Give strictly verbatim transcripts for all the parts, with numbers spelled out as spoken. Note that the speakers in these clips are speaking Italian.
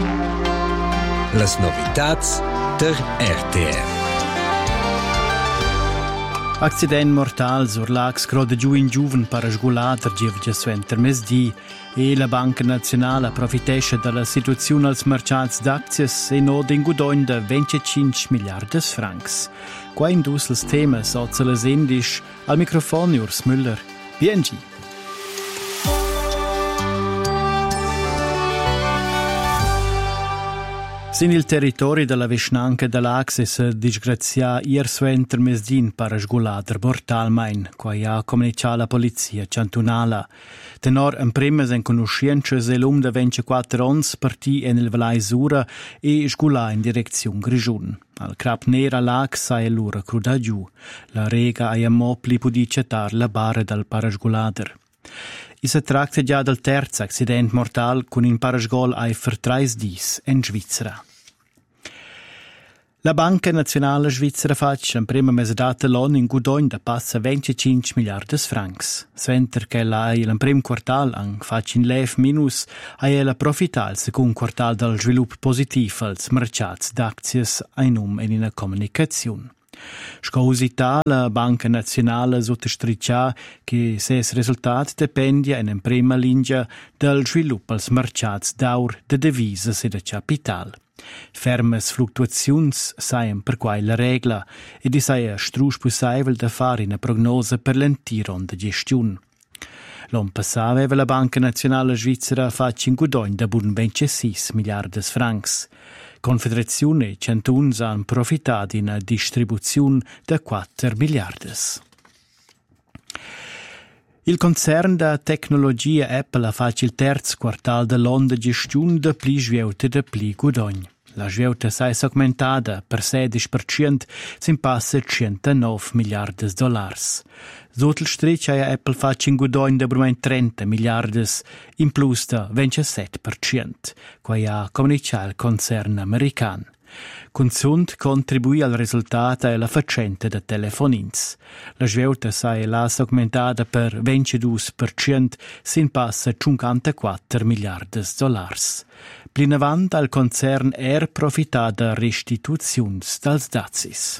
Las novitats der R T R. Accident mortal sur l'ax croda giù in giuven per sgulater givge suenter mesdì e la Banca Nazionale approfittesce dalla situazione als mercats d'aczies e no den gudoin de venticinque miliardes francs. Qua in dus les temas ozeles indisch al microfono Urs Müller. Biengi. Sin il territorio della Vischnanca dell'Axe si disgrazia ier suenter mesdin per sgulater mortalmein, qua ha comunicato la polizia cantonala. Tenor in prima sen conoscenza se l'um de ventiquattro ons partì en il Valai Sura e sgulà in direzione Grigiun. Al crap nera l'Axe è l'ura cruda giù. La rega a mopli pudi cettar la barra dal parasgulater. I si tratta già del terzo accident mortal con un parasgol ai vertreis dis in Svizzera. La Banca Nazionale Svizzera faccia in prima mesedata l'anno in guadagno da passa venticinque miliardes francs. Sventer che la in prim quartal ang faccia in lev minus a ella profita al secondo quartal del sviluppo positivo als mercats d'aczies in um e in una comunicazione. Scausità la Banca Nazionale sottostriccia che ses risultat dependia in prima linea del sviluppo als mercats d'aur de devises e de capital. Fermes fluttuaziuns saien per quai la regla e di saia strus possibile da fare una prognose per l'entiron de gestione. L'anno passato aveva la Banca Nazionale Svizzera fatto un guadagno da bun ventisei miliardes francs. Confederazione e cantuns han profitato in una distribuzione da quattro miliardes. Il concern da tecnologia Apple ha fatto il terzo quartal dell'anno di gestione da pli sveuta da pli guadagno. La sveuta si è augmentata per sedici per cento, si passa a centonove miliardes dollars. Sotto il striscio ha Apple fatto un guadagno da brumen trenta miliardes, in plus da ventisette per cento, qua ha comunicato il concern americano. Consund contribuì al risultato e alla faccenda da telefonins. La sveuta si è augmentata per ventidue per cento, si passa a cinquantaquattro miliardes dollars. Plin avant al concern er profitato da restituzions dals dazis.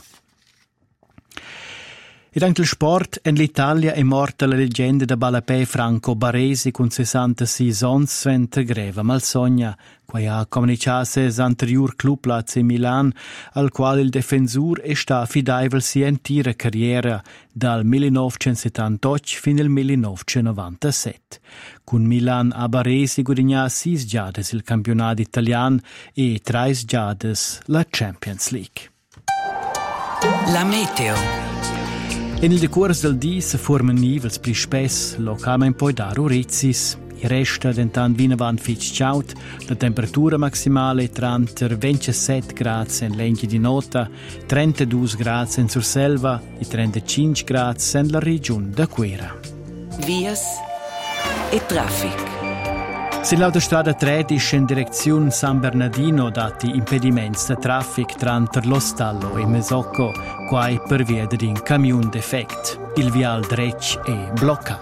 Ed anche il sport, in l'Italia è morta la leggenda da Balapè Franco Baresi con sessantasei anni sventer greva malsogna, qua ha comunicato ses anterior club Lazio Milan, al quale il difensor è stato fidevole sia intera carriera dal millenovecentosettantotto fino al millenovecentonovantasette. Con Milan a Baresi guadagna sei giades il campionato italiano e tre giades la Champions League. La meteo. In il decurs del dì si formano nivels pli spess, localmente poi da rurezis. Il resto dentan vina van fitch ciaut, la temperatura maximale tra ventisette gradi in Lenchi di Nota, trentadue gradi in Surselva e trentacinque gradi in la regione da Quera. Vias e traffic. Sin l'autostrada tredici in direzione San Bernardino dati impedimenti da traffic tra lo Stallo e Mesocco, quai per via di un camion defect. Il vial dretg è blocca.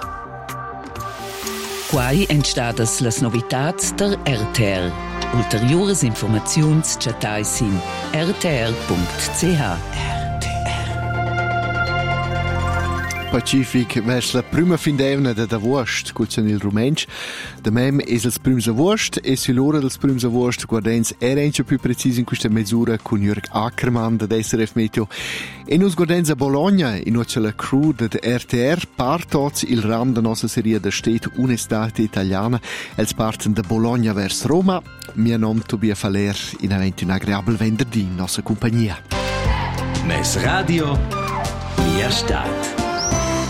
Quai entstadas las novitats der R T R. Ulteriores informaziuns chatais in r t r punct c h. Pacific vers la prima fin d'evna da Davust, cucen il rumensch. Da mem es els prims Avust e si l'ora dels prims Avust guardens era enche più precis in questa misura con Jörg Ackermann da S R F Meteo. E nus guardens a Bologna, in oce la crew da R T R, partoz il ram da nostra serie da stet un'estate italiana, els parten da Bologna vers Roma. Mio nom Tobia Faler, in aventi un agreabel venerdì in nostra compagnia. Mes Radio, mia stat.